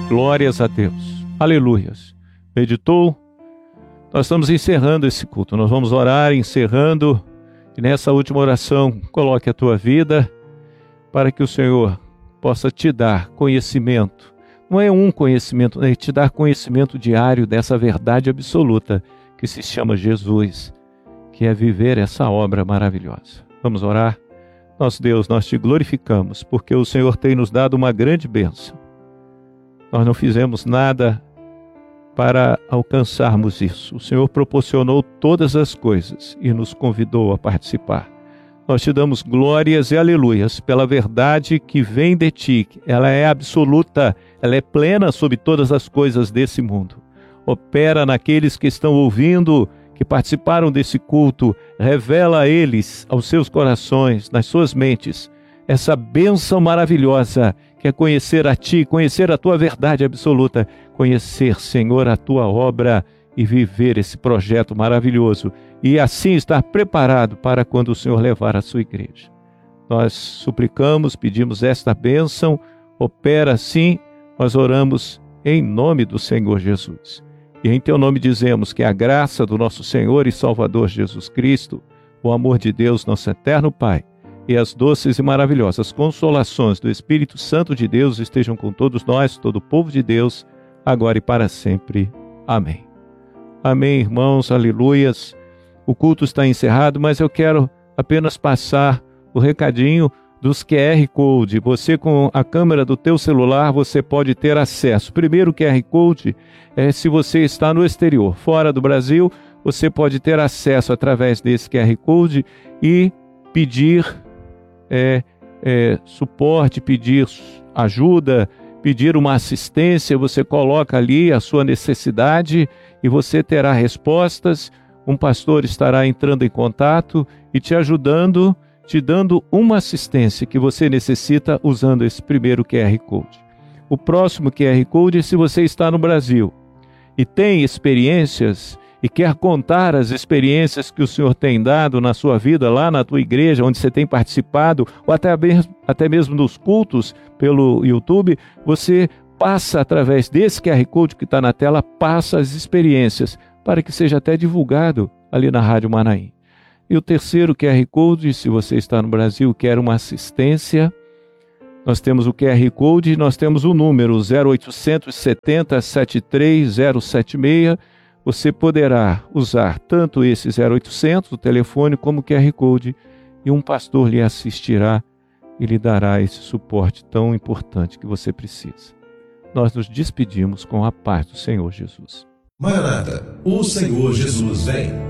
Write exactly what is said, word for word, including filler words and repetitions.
Glórias a Deus. Aleluias. Meditou? Nós estamos encerrando esse culto. Nós vamos orar encerrando. E nessa última oração, coloque a tua vida para que o Senhor possa te dar conhecimento. Não é um conhecimento, é te dar conhecimento diário dessa verdade absoluta que se chama Jesus, que é viver essa obra maravilhosa. Vamos orar? Nosso Deus, nós te glorificamos, porque o Senhor tem nos dado uma grande bênção. Nós não fizemos nada para alcançarmos isso. O Senhor proporcionou todas as coisas e nos convidou a participar. Nós te damos glórias e aleluias pela verdade que vem de ti. Ela é absoluta, ela é plena sobre todas as coisas desse mundo. Opera naqueles que estão ouvindo, que participaram desse culto, revela a eles, aos seus corações, nas suas mentes, essa bênção maravilhosa que é conhecer a Ti, conhecer a Tua verdade absoluta, conhecer, Senhor, a Tua obra e viver esse projeto maravilhoso e assim estar preparado para quando o Senhor levar a sua igreja. Nós suplicamos, pedimos esta bênção, opera assim, nós oramos em nome do Senhor Jesus. E em Teu nome dizemos que a graça do nosso Senhor e Salvador Jesus Cristo, o amor de Deus, nosso eterno Pai, e as doces e maravilhosas consolações do Espírito Santo de Deus estejam com todos nós, todo o povo de Deus, agora e para sempre. Amém. Amém, irmãos, aleluias. O culto está encerrado, mas eu quero apenas passar o recadinho dos Q R Code. Você, com a câmera do teu celular, você pode ter acesso. Primeiro, o Q R Code é se você está no exterior, fora do Brasil, você pode ter acesso através desse Q R Code e pedir é, é, suporte, pedir ajuda, pedir uma assistência. Você coloca ali a sua necessidade e você terá respostas. Um pastor estará entrando em contato e te ajudando, te dando uma assistência que você necessita usando esse primeiro Q R Code. O próximo Q R Code é se você está no Brasil e tem experiências e quer contar as experiências que o Senhor tem dado na sua vida, lá na tua igreja, onde você tem participado, ou até mesmo, até mesmo nos cultos pelo YouTube, você passa através desse Q R Code que está na tela, passa as experiências, para que seja até divulgado ali na Rádio Manaim. E o terceiro Q R Code, se você está no Brasil, quer uma assistência, nós temos o Q R Code e nós temos o número zero oitocentos, setenta, setenta e três, zero setenta e seis. Você poderá usar tanto esse zero oitocentos, o telefone, como o Q R Code, e um pastor lhe assistirá e lhe dará esse suporte tão importante que você precisa. Nós nos despedimos com a paz do Senhor Jesus. Maranata, o Senhor Jesus vem.